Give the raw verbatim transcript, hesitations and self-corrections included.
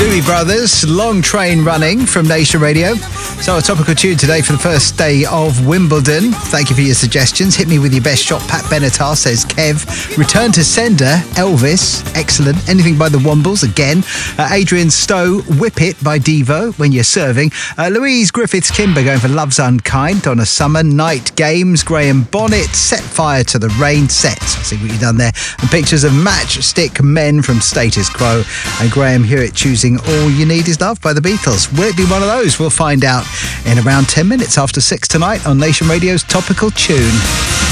Doobie Brothers, Long Train Running from Nation Radio. So a topical tune today for the first day of Wimbledon. Thank you for your suggestions. Hit me with your best shot. Pat Benatar says Kev. Return to Sender, Elvis. Excellent. Anything by the Wombles, again. Uh, Adrian Stowe, Whip It by Devo, when you're serving. Uh, Louise Griffiths Kimber going for Love's Unkind. Donna Summer, Night Games. Graham Bonnet, Set Fire to the Rain. Set. I see what you've done there. And pictures of Matchstick Men from Status Quo. And Graham Hewitt choosing All You Need Is Love by the Beatles. Will it be one of those? We'll find out in around ten minutes after six tonight on Nation Radio's Topical Tune.